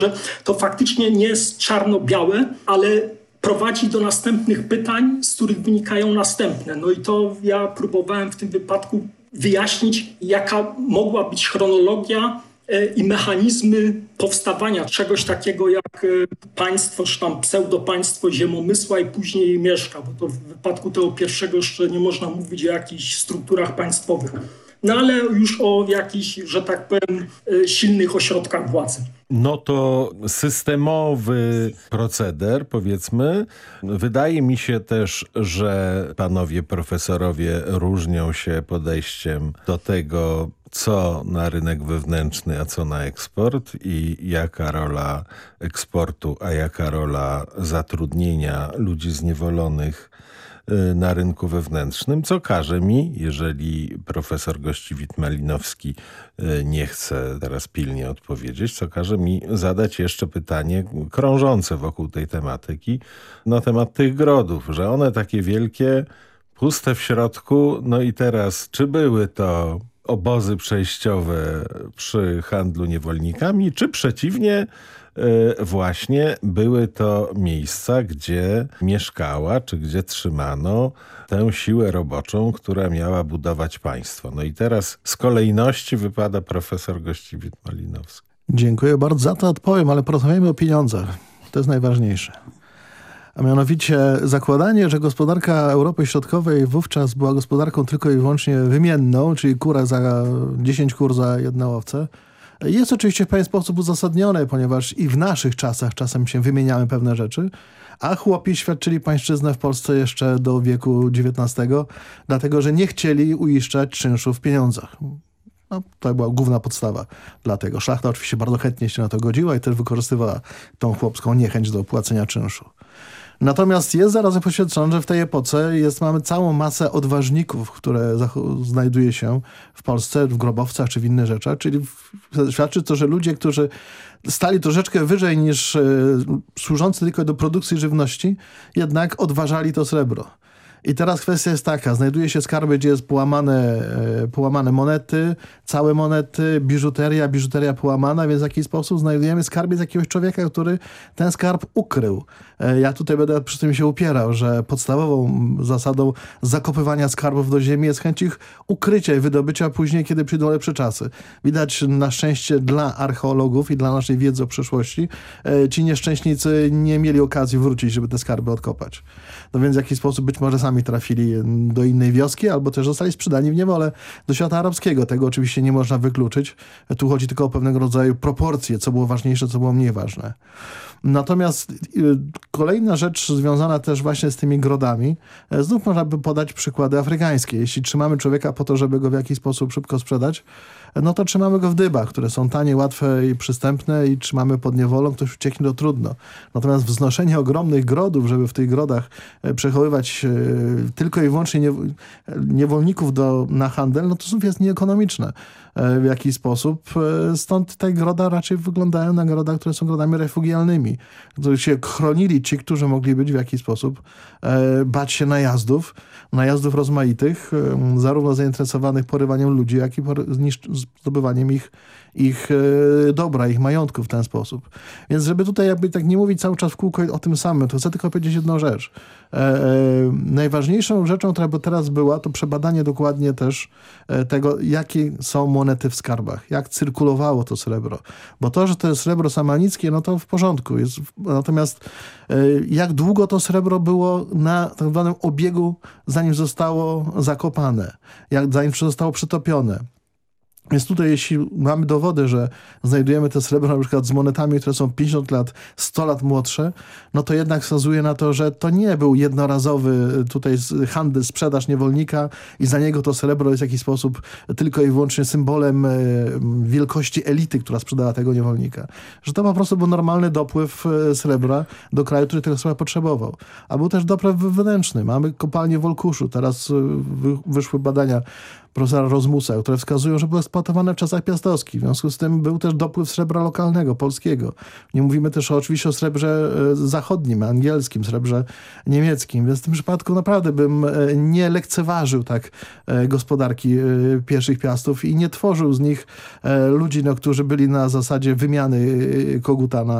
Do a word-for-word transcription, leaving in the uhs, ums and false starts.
to faktycznie nie jest czarno-białe, ale prowadzi do następnych pytań, z których wynikają następne. No i to ja próbowałem w tym wypadku wyjaśnić, jaka mogła być chronologia i mechanizmy powstawania czegoś takiego jak państwo, czy tam pseudopaństwo Ziemomysła i później Mieszka, bo to w wypadku tego pierwszego jeszcze nie można mówić o jakichś strukturach państwowych. No ale już o jakichś, że tak powiem, silnych ośrodkach władzy. No to systemowy proceder, powiedzmy. Wydaje mi się też, że panowie profesorowie różnią się podejściem do tego, co na rynek wewnętrzny, a co na eksport i jaka rola eksportu, a jaka rola zatrudnienia ludzi zniewolonych na rynku wewnętrznym, co każe mi, jeżeli profesor Gościwit-Malinowski nie chce teraz pilnie odpowiedzieć, co każe mi zadać jeszcze pytanie krążące wokół tej tematyki na temat tych grodów, że one takie wielkie, puste w środku, no i teraz czy były to obozy przejściowe przy handlu niewolnikami, czy przeciwnie, właśnie były to miejsca, gdzie mieszkała, czy gdzie trzymano tę siłę roboczą, która miała budować państwo. No i teraz z kolejności wypada profesor Gościwit-Malinowski. Dziękuję bardzo, za to odpowiem, ale porozmawiajmy o pieniądzach. To jest najważniejsze. A mianowicie zakładanie, że gospodarka Europy Środkowej wówczas była gospodarką tylko i wyłącznie wymienną, czyli kura za dziesięć kur za jedną owce, jest oczywiście w pewien sposób uzasadnione, ponieważ i w naszych czasach czasem się wymieniamy pewne rzeczy, a chłopi świadczyli pańszczyznę w Polsce jeszcze do wieku dziewiętnastego, dlatego że nie chcieli uiszczać czynszu w pieniądzach. No, to była główna podstawa dla tego. Szlachta oczywiście bardzo chętnie się na to godziła i też wykorzystywała tą chłopską niechęć do płacenia czynszu. Natomiast jest zarazem poświadczone, że w tej epoce jest, mamy całą masę odważników, które znajduje się w Polsce, w grobowcach czy w innych rzeczach. Czyli świadczy to, że ludzie, którzy stali troszeczkę wyżej niż y, służący tylko do produkcji żywności, jednak odważali to srebro. I teraz kwestia jest taka, znajduje się skarby, gdzie jest połamane, połamane monety, całe monety, biżuteria, biżuteria połamana, więc w jakiś sposób znajdujemy skarbiec jakiegoś człowieka, który ten skarb ukrył. Ja tutaj będę przy tym się upierał, że podstawową zasadą zakopywania skarbów do ziemi jest chęć ich ukrycia i wydobycia później, kiedy przyjdą lepsze czasy. Widać na szczęście dla archeologów i dla naszej wiedzy o przyszłości, ci nieszczęśnicy nie mieli okazji wrócić, żeby te skarby odkopać. No więc w jakiś sposób być może sami trafili do innej wioski, albo też zostali sprzedani w niewolę do świata arabskiego. Tego oczywiście nie można wykluczyć. Tu chodzi tylko o pewnego rodzaju proporcje, co było ważniejsze, co było mniej ważne. Natomiast kolejna rzecz związana też właśnie z tymi grodami, znów można by podać przykłady afrykańskie. Jeśli trzymamy człowieka po to, żeby go w jakiś sposób szybko sprzedać, no to trzymamy go w dybach, które są tanie, łatwe i przystępne i trzymamy pod niewolą, ktoś ucieknie, to trudno. Natomiast wznoszenie ogromnych grodów, żeby w tych grodach przechowywać tylko i wyłącznie niewolników do, na handel, no to znów jest nieekonomiczne w jakiś sposób. Stąd te groda raczej wyglądają na groda, które są grodami refugialnymi, które się chronili ci, którzy mogli być w jakiś sposób bać się najazdów, najazdów rozmaitych, zarówno zainteresowanych porywaniem ludzi, jak i zdobywaniem ich, ich dobra, ich majątku w ten sposób. Więc żeby tutaj jakby tak nie mówić cały czas w kółko o tym samym, to chcę tylko powiedzieć jedną rzecz. E, e, najważniejszą rzeczą, która by teraz była, to przebadanie dokładnie też tego, jakie są monety w skarbach, jak cyrkulowało to srebro. Bo to, że to jest srebro samanickie, no to w porządku. Jest, natomiast e, jak długo to srebro było na tak zwanym obiegu, zanim zostało zakopane, jak, zanim zostało przytopione. Więc tutaj jeśli mamy dowody, że znajdujemy te srebro na przykład z monetami, które są pięćdziesiąt lat, sto lat młodsze, no to jednak wskazuje na to, że to nie był jednorazowy tutaj handel, sprzedaż niewolnika i za niego to srebro jest w jakiś sposób tylko i wyłącznie symbolem wielkości elity, która sprzedała tego niewolnika. Że to po prostu był normalny dopływ srebra do kraju, który tego srebra potrzebował. A był też dopływ wewnętrzny. Mamy kopalnię w Olkuszu. Teraz wyszły badania profesora Rozmusa, które wskazują, że były eksploatowane w czasach piastowskich. W związku z tym był też dopływ srebra lokalnego, polskiego. Nie mówimy też o, oczywiście o srebrze zachodnim, angielskim, srebrze niemieckim. Więc w tym przypadku naprawdę bym nie lekceważył tak gospodarki pierwszych piastów i nie tworzył z nich ludzi, no, którzy byli na zasadzie wymiany koguta na